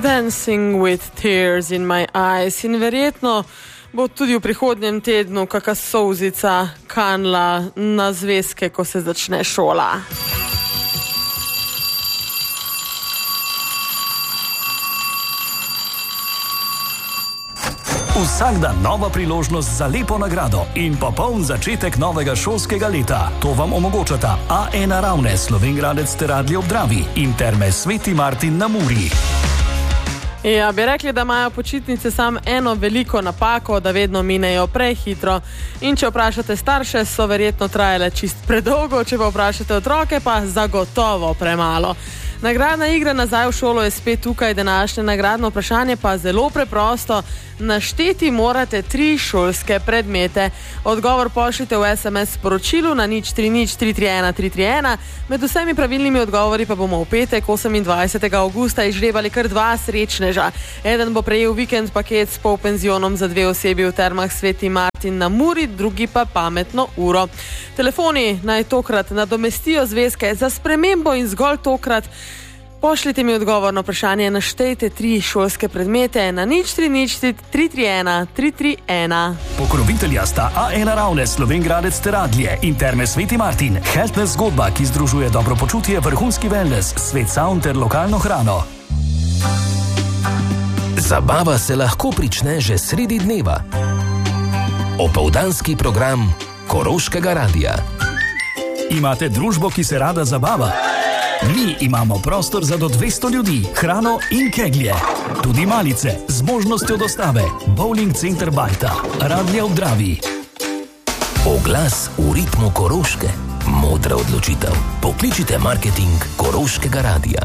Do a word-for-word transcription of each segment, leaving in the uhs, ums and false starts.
Dancing with tears in my eyes. In verjetno bo tudi v prihodnjem tednu kaka solzica kanila na zvezke, ko se začne šola. Vsak dan nova priložnost za lepo nagrado in popoln začetek novega šolskega leta. To vam omogočata A ena Ravne, Slovenj Gradec ter Radlje ob Dravi in Terme Sveti Martin na Muri. Ja, bi rekli, da imajo počitnice sam eno veliko napako, da vedno minejo prehitro. In če vprašate starše, so verjetno trajale čist predolgo, če pa vprašate otroke, pa zagotovo premalo. Nagradna igra Nazaj v šolo je spet tukaj, današnje nagradno vprašanje pa zelo preprosto. Našteti morate tri šolske predmete. Odgovor pošljite v es em es sporočilu na nič tri nič tri tri ena tri tri ena. Med vsemi pravilnimi odgovori pa bomo v petek osemindvajsetega avgusta izžrebali kar dva srečneža. Eden bo prejel vikend paket s polpenzionom za dve osebi v Termah Sveti Martin na Muri, drugi pa pametno uro. Telefoni naj tokrat nadomestijo zvezke, za spremembo in zgolj tokrat pošljite mi odgovor na vprašanje, naštejte tri šolske predmete na nič tri nič tri tri ena tri tri ena. Pokrovitelja sta A ena Ravne, Slovenj Gradec ter Radlje in Terme Sveti Martin. Healthness zgodba, ki združuje dobro počutje, vrhunski wellness, svet sound ter lokalno hrano. Zabava se lahko prične že sredi dneva. Opoldanski program Koroškega radia. Imate družbo, ki se rada zabava? Mi imamo prostor za do dvesto ljudi, hrano in keglje. Tudi malice z možnostjo dostave. Bowling center Bajta, Radlje ob Dravi. Oglas v ritmu Koroške. Modra odločitev. Pokličite marketing Koroškega radia.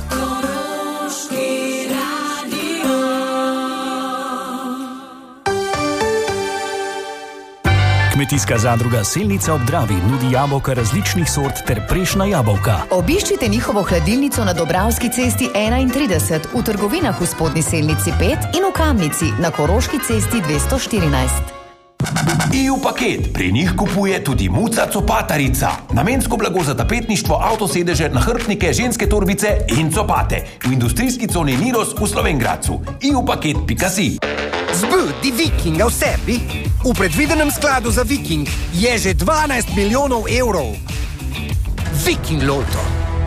Kmetijska zadruga Selnica ob Dravi nudi jabolka različnih sort ter prešna jabolka. Obiščite njihovo hladilnico na Dobravski cesti enaintrideset, v trgovinah v Spodnji Selnici pet in v Kamnici na Koroški cesti dvesto štirinajst. E U paket. Pri njih kupuje tudi Muca Copatarica. Namensko blago za tapetništvo, avtosedeže, nahrbtnike, ženske torbice in copate. V industrijski coni Niros v Slovenj Gradcu. E U paket pika si. Zbudi Vikinga v sebi. V predvidenem skladu za Viking je že dvanajst milijonov evrov. Viking Loto.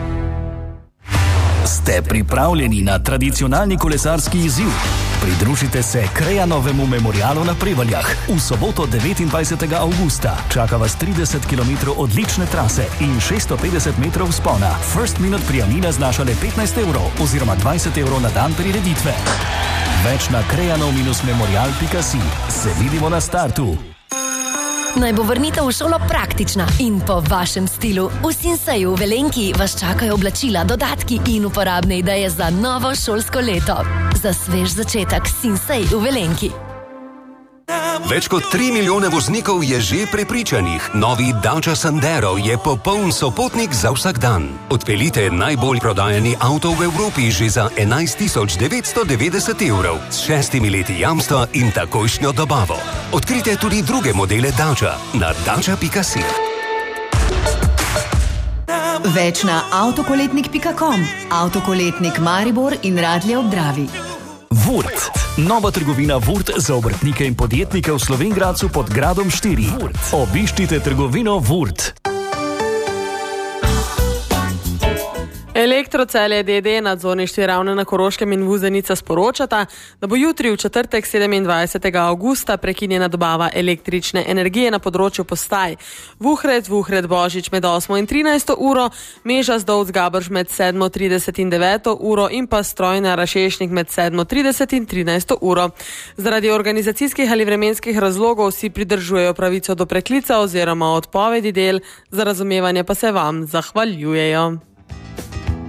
Ste pripravljeni na tradicionalni kolesarski izziv? Pridružite se Krejanovemu memorialu na Prevaljah. V soboto devetindvajsetega avgusta čaka vas trideset kilometrov odlične trase in šeststo petdeset metrov vzpona. First minute prijavnina znaša le petnajst evrov oziroma dvajset evrov na dan prireditve. Več na krejanov memorial pika si. Se vidimo na startu. Naj bo vrnitev v šolo praktična in po vašem stilu. V Sinseju v Velenki vas čakajo oblačila, dodatki in uporabne ideje za novo šolsko leto. Za svež začetek Sinsej v Velenki. Več kot tri milijone voznikov je že prepričanih. Novi Dacia Sandero je popoln sopotnik za vsak dan. Odpeljite najbolj prodajani avto v Evropi že za enajst tisoč devetsto devetdeset evrov s šestimi leti jamstva in takojšnjo dobavo. Odkrite tudi druge modele Dacia na dacia pika si. Več na avtokoletnik pika com, avtokoletnik Maribor in Radlje ob Dravi. Vurt. Nova trgovina Vurt za obrtnike in podjetnike v Slovenj Gradcu pod Gradom štiri. Obiščite trgovino Vurt. Elektro Celje D D, nadzorništvo Ravne na Koroškem in Vuzenica sporočata, da bo jutri v četrtek sedemindvajsetega avgusta prekinjena dobava električne energije na področju postaj. Vuhred, Vuhred Božič med osmo in trinajsto uro, Meža Zdovc Gabrž med sedmo trideset in deveto uro in pa Strojna Rašešnik med sedmo trideset in trinajsto uro. Zaradi organizacijskih ali vremenskih razlogov si pridržujejo pravico do preklica oziroma odpovedi del, za razumevanje pa se vam zahvaljujejo.